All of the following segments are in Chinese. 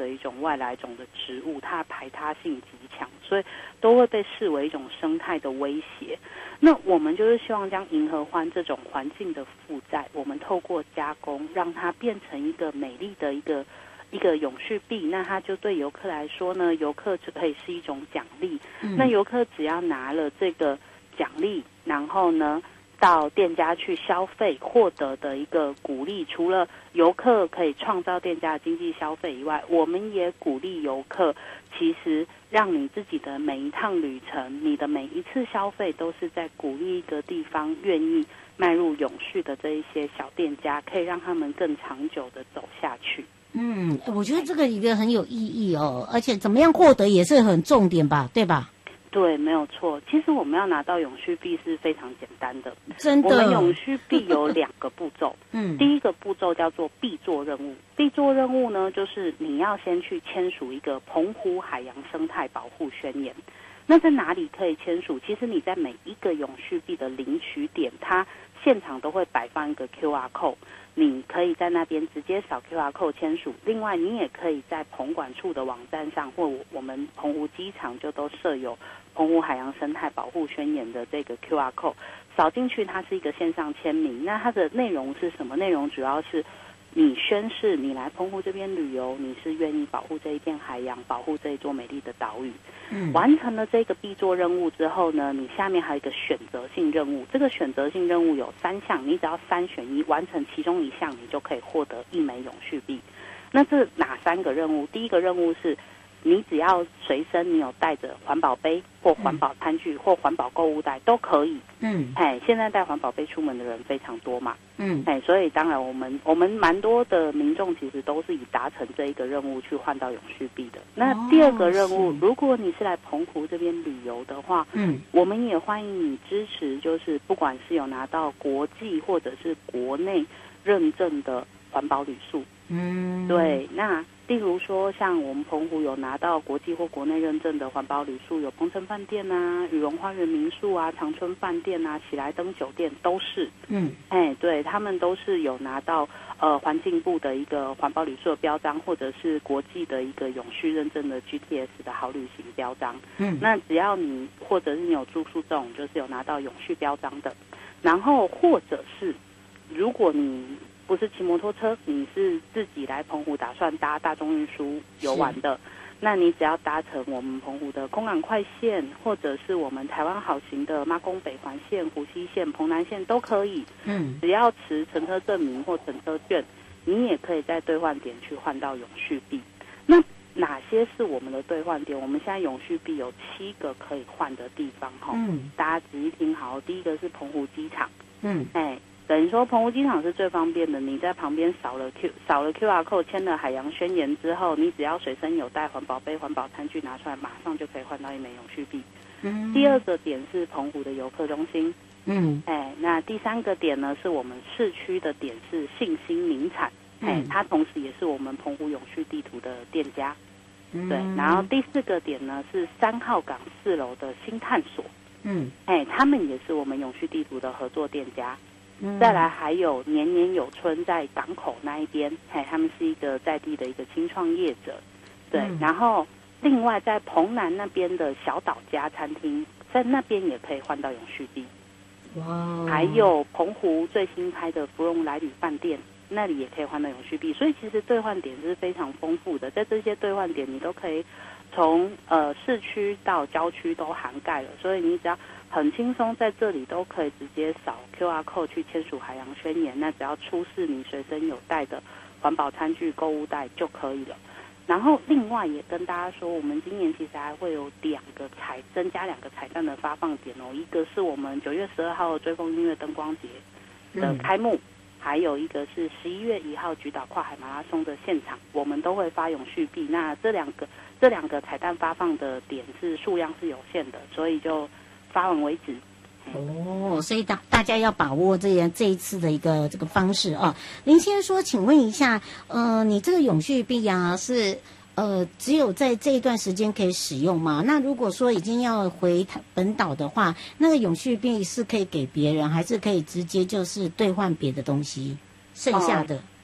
的一种外来种的植物，它的排他性极强，所以都会被视为一种生态的威胁。那我们就是希望将银合欢这种环境的负债，我们透过加工，让它变成一个美丽的一个永续币。那它就对游客来说呢，游客就可以是一种奖励。那游客只要拿了这个奖励，然后呢到店家去消费，获得的一个鼓励，除了游客可以创造店家的经济消费以外，我们也鼓励游客，其实让你自己的每一趟旅程，你的每一次消费，都是在鼓励一个地方愿意迈入永续的这一些小店家，可以让他们更长久的走下去。 我觉得这个一个很有意义哦，而且怎么样获得也是很重点吧，对吧？ 对，没有错。其实我们要拿到永续币是非常简单的， 真的。 我们永续币有2个步骤。第一个步骤叫做必做任务。必做任务呢，就是你要先去签署一个澎湖海洋生态保护宣言。那在哪里可以签署？其实你在每一个永续币的领取点，它现场都会摆放一个 QR code。你可以在那边直接扫 QR code 签署。另外，你也可以在澎管处的网站上，或我们澎湖机场就都设有澎湖海洋生态保护宣言的这个 QR code， 扫进去它是一个线上签名。那它的内容是什么？内容主要是你宣誓你来澎湖这边旅游，你是愿意保护这一片海洋，保护这一座美丽的岛屿。完成了这个必做任务之后呢，你下面还有一个选择性任务。这个选择性任务有3项，你只要3选1，完成其中1项，你就可以获得1枚永续币。那这哪3个任务？第一个任务是你只要随身你有带着环保杯或环保餐具或环保购物袋都可以。现在带环保杯出门的人非常多嘛。所以当然我们蛮多的民众其实都是以达成这一个任务去换到永续币的。那第2个任务，如果你是来澎湖这边旅游的话，我们也欢迎你支持，就是不管是有拿到国际或者是国内认证的环保旅宿。对，那例如说像我们澎湖有拿到国际或国内认证的环保旅宿，有鹏城饭店啊、羽绒花园民宿啊、长春饭店啊、喜来登酒店都是。对，他们都是有拿到环境部的一个环保旅宿的标章，或者是国际的一个永续认证的 GTS 的好旅行标章。那只要你或者是你有住宿这种，就是有拿到永续标章的，然后或者是如果你不是骑摩托车，你是自己来澎湖打算搭大众运输游玩的，那你只要搭乘我们澎湖的空港快线，或者是我们台湾好行的妈宫北环线、湖西线、澎南线都可以。只要持乘车证明或乘车券，你也可以在兑换点去换到永续币。那哪些是我们的兑换点？我们现在永续币有7个可以换的地方哈。大家仔细听好，第一个是澎湖机场。等于说澎湖机场是最方便的，你在旁边扫了 QR code， 签了海洋宣言之后，你只要随身有带环保杯、环保餐具拿出来，马上就可以换到1枚永续币。第2个点是澎湖的游客中心。那第3个点呢，是我们市区的点是信兴名产。它同时也是我们澎湖永续地图的店家。对，然后第4个点呢是3号港4楼的新探索。他们也是我们永续地图的合作店家。再来还有年年有春在港口那一边，他们是一个在地的一个轻创业者。对，然后另外在澎南那边的小岛家餐厅，在那边也可以换到永续币。还有澎湖最新开的芙蓉来旅饭店，那里也可以换到永续币。所以其实兑换点是非常丰富的，在这些兑换点你都可以从市区到郊区都涵盖了，所以你只要很轻松在这里都可以直接扫 QR code 去签署海洋宣言，那只要出示你随身有带的环保餐具、购物袋就可以了。然后另外也跟大家说，我们今年其实还会有增加2个彩蛋的发放点哦，一个是我们9月12号的追风音乐灯光节的开幕，还有一个是11月1号菊岛跨海马拉松的现场，我们都会发永续币。那这两个彩蛋发放的点是数量是有限的，所以就发完为止。 所以大家要把握这一次的一个这个方式啊。林先说，请问一下，你这个永续币啊是只有在这一段时间可以使用吗？那如果说已经要回本岛的话，那个永续币是可以给别人，还是可以直接就是兑换别的东西？剩下的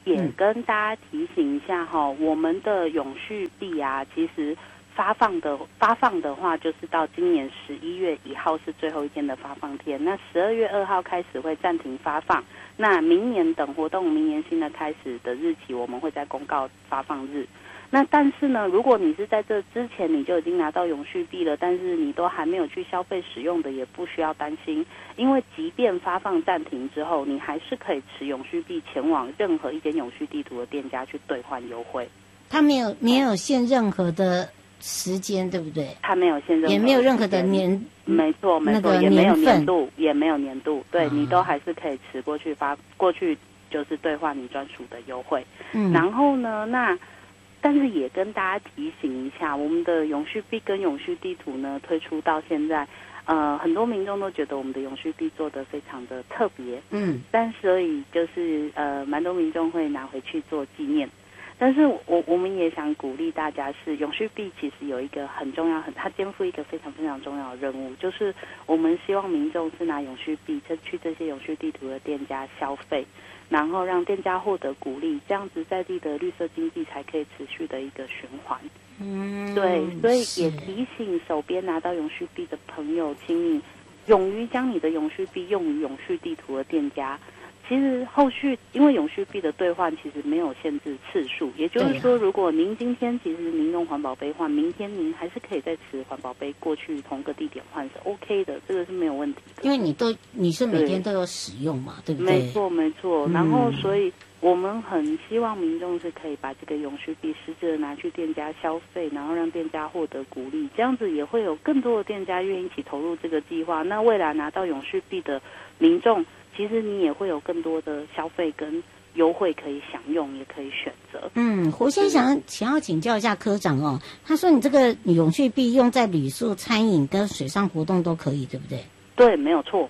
也跟大家提醒一下哈，我们的永续币啊，其实发放的话，就是到今年11月1号是最后一天的发放天，那12月2号开始会暂停发放，那明年等活动明年新的开始的日期，我们会再公告发放日。那但是呢，如果你是在这之前你就已经拿到永续币了，但是你都还没有去消费使用的，也不需要担心，因为即便发放暂停之后，你还是可以持永续币前往任何一间永续地图的店家去兑换优惠。 它没有限任何的时间，对不对？ 它没有限任何， 也没有任何的年， 没错， 那个也没有年度，也没有年度，对，你都还是可以持过去就是兑换你专属的优惠。然后呢，但是也跟大家提醒一下，我们的永续币跟永续地图呢推出到现在，很多民众都觉得我们的永续币做得非常的特别，但所以就是蛮多民众会拿回去做纪念。但是我们也想鼓励大家，是永续币其实有一个很重要，它肩负一个非常非常重要的任务，就是我们希望民众是拿永续币去这些永续地图的店家消费，然后让店家获得鼓励，这样子在地的绿色经济才可以持续的一个循环。对，所以也提醒手边拿到永续币的朋友，请你勇于将你的永续币用于永续地图的店家。其实后续因为永续币的兑换其实没有限制次数，也就是说，如果您今天其实您用环保杯换，明天您还是可以再持环保杯过去同个地点换，是 OK 的，这个是没有问题的。 因为你是每天都有使用嘛， 对不对？ 没错。然后所以我们很希望民众是可以把这个永续币实质的拿去店家消费，然后让店家获得鼓励，这样子也会有更多的店家愿意一起投入这个计划。那未来拿到永续币的民众，其实你也会有更多的消费跟优惠可以享用，也可以选择。 胡先生想要请教一下科长哦，他说你这个永续币用在旅宿、餐饮跟水上活动都可以，对不对？ 对，没有错。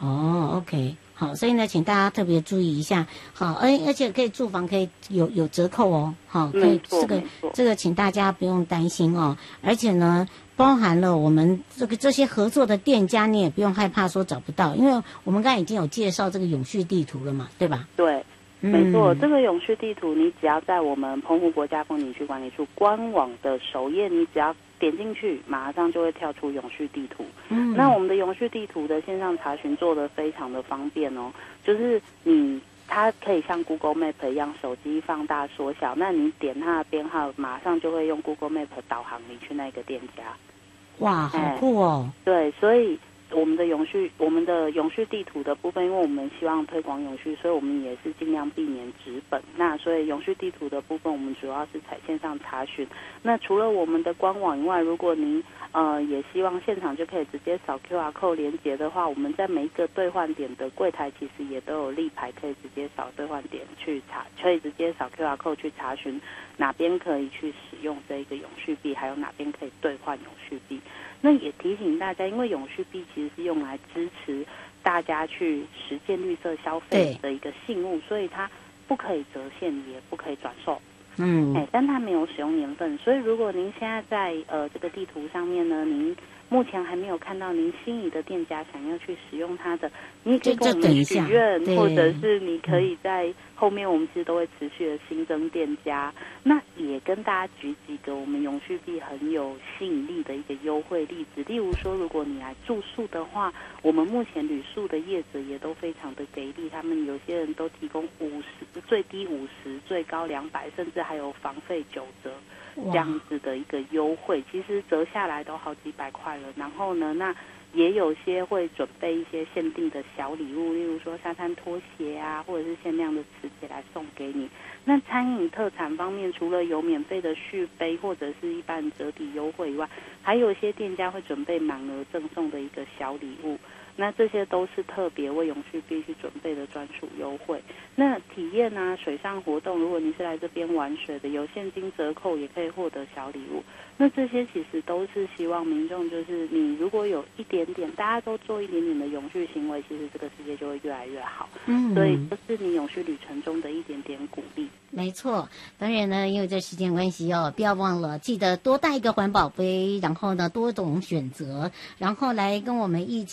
OK， 好，所以呢，请大家特别注意一下。好，而且可以住房可以有折扣哦。好，可以这个请大家不用担心哦。而且呢，包含了我们这些合作的店家，你也不用害怕说找不到，因为我们刚才已经有介绍这个永续地图了嘛，对吧？ 对，没错，这个永续地图你只要在我们澎湖国家风景区管理处官网的首页，你只要点进去，马上就会跳出永续地图。那我们的永续地图的线上查询做得非常的方便哦，就是它可以像 Google Map 一样，手机放大缩小，那你点它的编号，马上就会用 Google Map 导航你去那个店家。 哇，好酷哦！ 对，所以我们的永续地图的部分，因为我们希望推广永续，所以我们也是尽量避免纸本。那所以永续地图的部分，我们主要是采线上查询。那除了我们的官网以外，如果您也希望现场就可以直接扫 QR code 连结的话，我们在每一个兑换点的柜台其实也都有立牌，可以直接扫兑换点去查，可以直接扫 QR code 去查询哪边可以去使用这一个永续币，还有哪边可以兑换永续币。那也提醒大家，因为永续币其实是用来支持大家去实践绿色消费的一个信物，所以它不可以折现，也不可以转售。但它没有使用年份，所以如果您现在在这个地图上面呢，您目前还没有看到您心仪的店家想要去使用它的，你也可以跟我们许愿，或者是你可以在后面我们其实都会持续的新增店家。那也跟大家举几个我们永续币很有吸引力的一个优惠例子，例如说，如果你来住宿的话，我们目前旅宿的业者也都非常的给力，他们有些人都提供最低50，最高200，甚至还有房费9折这样子的一个优惠，其实折下来都好几百块了。然后呢，那也有些会准备一些限定的小礼物，例如说沙滩拖鞋啊，或者是限量的磁铁来送给你。那餐饮特产方面，除了有免费的续杯或者是一般折抵优惠以外，还有一些店家会准备满额赠送的一个小礼物。那这些都是特别为永续币去准备的专属优惠。那体验啊，水上活动，如果你是来这边玩水的，有现金折扣，也可以获得小礼物。那这些其实都是希望民众，就是你如果有一点点，大家都做一点点的永续行为，其实这个世界就会越来越好。所以这是你永续旅程中的一点点鼓励。 没错，当然呢，因为这时间关系哦，不要忘了记得多带一个环保杯，然后呢多种选择，然后来跟我们一起呢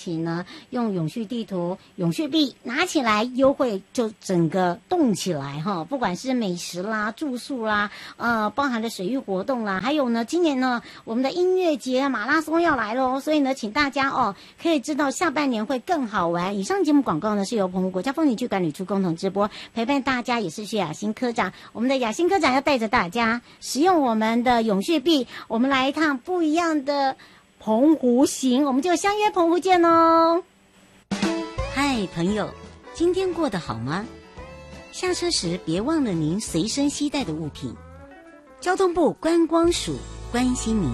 用永续地图、永续币拿起来优惠，就整个动起来哈。不管是美食啦、住宿啦，包含的水域活动啦，还有呢，今年呢，我们的音乐节、马拉松要来咯，所以呢，请大家可以知道下半年会更好玩。以上节目广告呢是由澎湖国家风景区管理处共同直播，陪伴大家也是薛雅欣科长。我们的雅欣科长要带着大家使用我们的永续币，我们来一趟不一样的澎湖行，我们就相约澎湖见哦。嗨，朋友，今天过得好吗？下车时别忘了您随身携带的物品。交通部观光署关心您。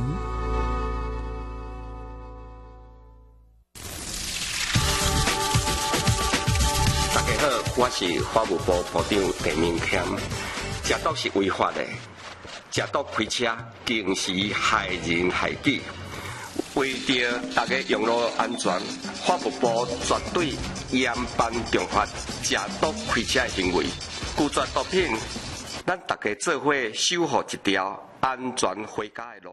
大家好，我是法务部部长陈明谦。食毒是违法的，食毒开车更是害人害己。为着大家用路安全，法务部绝对严办重罚食毒开车的行为，拒绝毒品。咱大家做伙守护一条安全回家的路。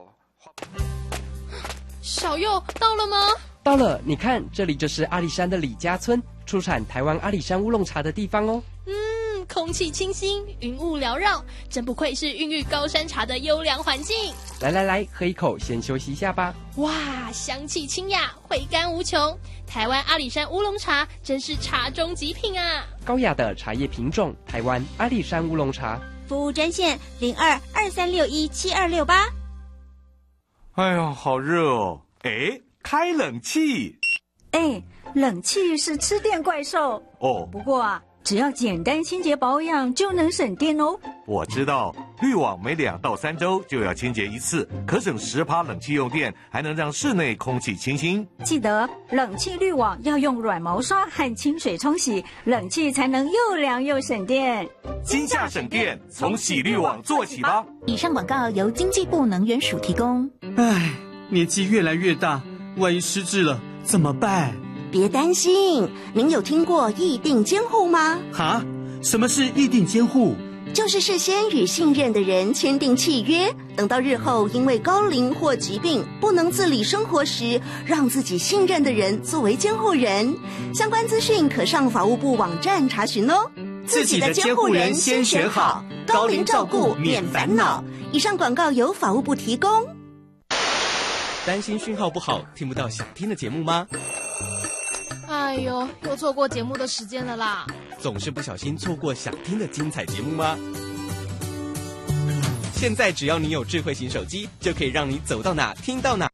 小佑到了吗？ 到了，你看，这里就是阿里山的李家村，出产台湾阿里山乌龙茶的地方哦。 空气清新，云雾缭绕，真不愧是孕育高山茶的优良环境。 来，喝一口，先休息一下吧。 哇，香气清雅，回甘无穷。台湾阿里山乌龙茶真是茶中极品啊！ 高雅的茶叶品种，台湾阿里山乌龙茶。 服务专线02-2361-7268。 哎呀，好热哦！哎，开冷气。 哎，冷气是吃电怪兽哦。 不过啊，只要简单清洁保养就能省电哦。 我知道，滤网每2到3周就要清洁一次，可省10%冷气用电，还能让室内空气清新。 记得冷气滤网要用软毛刷和清水冲洗，冷气才能又凉又省电。 今夏省电，从洗滤网做起吧。 以上广告由经济部能源署提供。 唉，年纪越来越大，万一失智了怎么办？ 别担心，您有听过议定监护吗？ 哈？什么是议定监护？ 就是事先与信任的人签订契约，等到日后因为高龄或疾病不能自理生活时，让自己信任的人作为监护人。相关资讯可上法务部网站查询哦。 自己的监护人先选好，高龄照顾免烦恼。 以上广告由法务部提供。 担心讯号不好，听不到想听的节目吗？ 哎呦，又错过节目的时间了啦！ 总是不小心错过想听的精彩节目吗？现在只要你有智慧型手机，就可以让你走到哪听到哪。